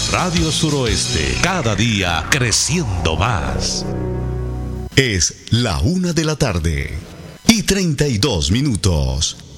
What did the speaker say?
Radio Suroeste, cada día creciendo más. Es la 1:32 p.m.